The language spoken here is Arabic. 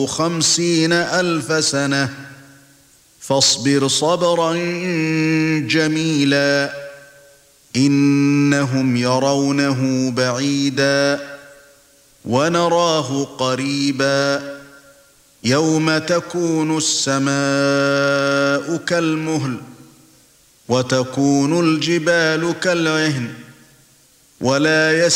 50,000 سنة فاصبر صبرا جميلا إنهم يرونه بعيدا ونراه قريبا يوم تكون السماء كالمهل وتكون الجبال كالعهن ولا